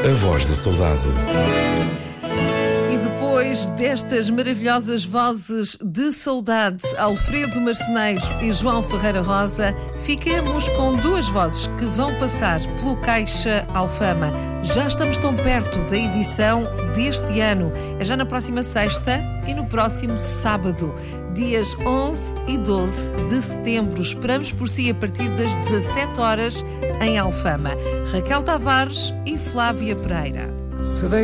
A Voz da Saudade. E depois destas maravilhosas vozes de saudade, Alfredo Marceneiro e João Ferreira Rosa, ficamos com duas vozes que vão passar pelo Caixa Alfama. Já estamos tão perto da edição deste ano. É já na próxima sexta e no próximo sábado, dias 11 e 12 de setembro. Esperamos por si a partir das 17 horas em Alfama. Raquel Tavares e Flávia Pereira.